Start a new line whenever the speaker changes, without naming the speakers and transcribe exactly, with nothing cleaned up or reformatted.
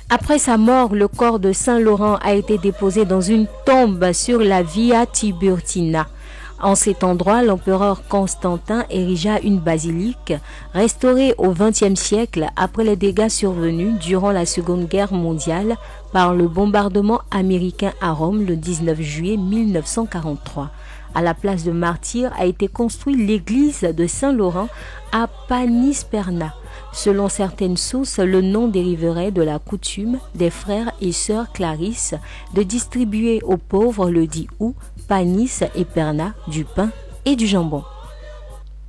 Après sa mort, le corps de Saint Laurent a été déposé dans une tombe sur la Via Tiburtina. En cet endroit, l'empereur Constantin érigea une basilique restaurée au vingtième siècle après les dégâts survenus durant la Seconde Guerre mondiale par le bombardement américain à Rome le dix-neuf juillet mille neuf cent quarante-trois. À la place de martyr a été construite l'église de Saint-Laurent à Panisperna. Selon certaines sources, le nom dériverait de la coutume des frères et sœurs Clarisse de distribuer aux pauvres le dix août panis et perna, du pain et du jambon.